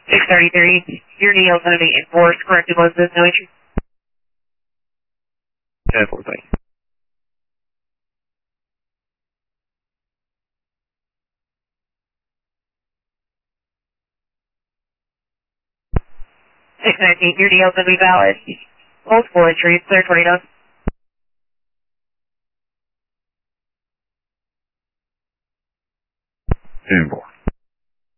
633, your deal is going to be enforced, corrected, was this, no issue? 10-4, thank you. Your deal is going to be valid. Multiple entries, clear 20 done. 10-4.